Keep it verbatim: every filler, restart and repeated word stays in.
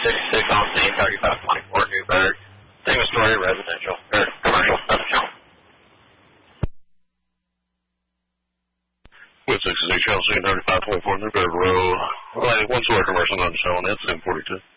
six six on scene, thirty-five twenty-four Newburgh. Single story residential, or commercial stuff shown. With six six on scene, thirty-five twenty-four Newburgh Road. Right, one story commercial, none showing. That's ten forty-two.